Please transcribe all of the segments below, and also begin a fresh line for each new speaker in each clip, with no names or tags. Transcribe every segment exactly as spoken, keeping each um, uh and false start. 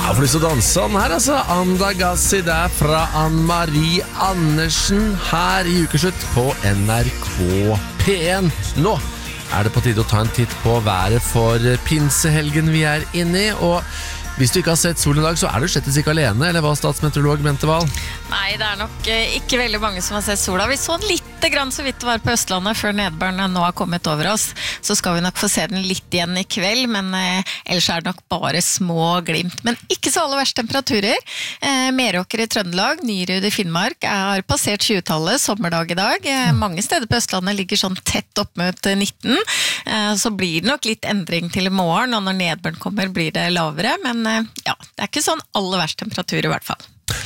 Ja, for lyst til å danse sånn her, altså. Andagassi der fra Ann-Marie Andersen her i Ukeslutt på N R K P en. Nå er det på tide å ta en titt på været for pinsehelgen vi er inne i, og hvis du ikke har sett solen i dag, så er du slett ikke alene, eller hva, statsmeteorolog Bente Wahl?
Nei, det er nok eh, ikke veldig mange som har sett sola. Vi så den litt grann så vidt det var på Østlandet før nedbøren nå har kommet over oss. Så skal vi nok få se den litt igjen i kveld, men eh, ellers er det nok bare små glimt. Men ikke så aller verste temperaturer. Eh, Meråker i Trøndelag, Nyrud i Finnmark har passert tjue-tallet, sommerdag i dag. Eh, mange steder på Østlandet ligger sånn tett opp mot nitten. Eh, så blir det nok litt endring til i morgen, og når nedbøren kommer blir det lavere, men ja, det er ikke sånn aller verst temperatur i hvert fall.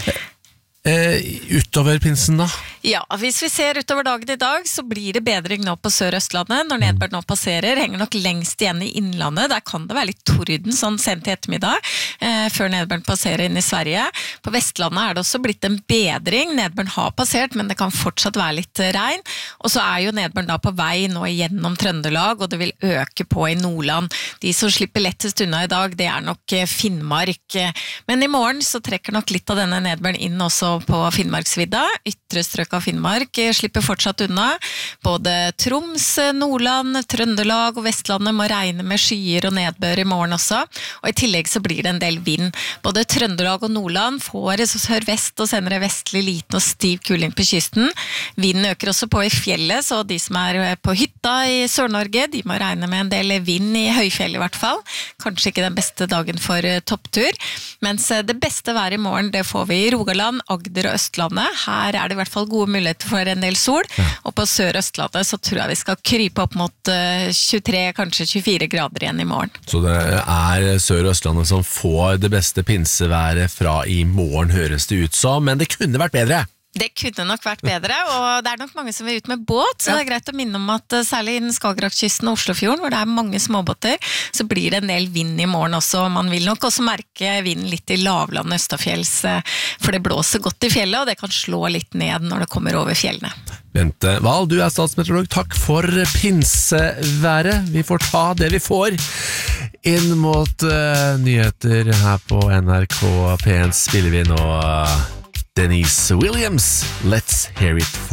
Eh, utover pinsen da?
Ja, hvis vi ser utover dagen i dag, så blir det bedring nå på Sør-Østlandet. Når nedbøren nå passerer, henger nok lengst igjen i innlandet. Der kan det være litt torden sånn sent i ettermiddag, eh, før nedbøren passerer inn i Sverige. På Vestlandet er det også blitt en bedring. Nedbøren har passert, men det kan fortsatt være litt regn. Og så er jo nedbøren da på vei nå gjennom Trøndelag, og det vil øke på i Nordland. De som slipper lettest unna i dag, det er nok Finnmark. Men i morgen så trekker nok litt av denne nedbøren inn også på Finnmarksvidda. Ytre strøk av Finnmark slipper fortsatt unna. Både Troms, Nordland, Trøndelag og Vestlandet må regne med skyer og nedbør i morgen også. Og i tillegg så blir det en del vind. Både Trøndelag og Nordland får sørvest og senere vestlig liten og stiv kuling på kysten. Vinden øker også på i fjellet, så de som er på hytta i Sør-Norge, de må regne med en del vind i høyfjell i hvert fall. Kanskje ikke den beste dagen for topptur. Mens det beste været i morgen, det får vi i Rogaland, Agder og Østlandet. Her er det i hvert fall gode muligheter for en del sol, ja. Og på Sør-Østlandet så tror jeg vi skal krype opp mot tjuetre, kanskje tjuefire grader igjen i morgen.
Så det er Sør-Østlandet som får det beste pinseværet fra i morgen, høres det ut som, men det kunne vært bedre.
Det kunne nok vært bedre, og det er nok mange som vil ut med båt, så ja. Det er greit å minne om at særlig innen Skagerrakkysten og Oslofjorden, hvor det er mange småbåter, så blir det en del vind i morgen også. Man vil nok også merke vinden litt i lavland østafjells, for det blåser godt i fjellet, og det kan slå litt ned når det kommer over fjellene.
Bente Wahl, du er statsmeteorolog. Takk for pinseværet. Vi får ta det vi får. Inn mot uh, nyheter her på N R K P en spiller vi nå uh, Denise Williams, Let's Hear It For